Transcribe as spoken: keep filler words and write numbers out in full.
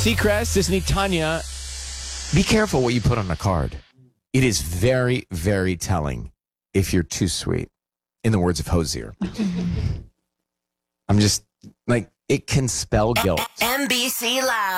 Seacrest, Disney, Tanya, be careful what you put on a card. It is very, very telling if you're too sweet, in the words of Hosier. I'm just, like, it can spell guilt. N B C Loud.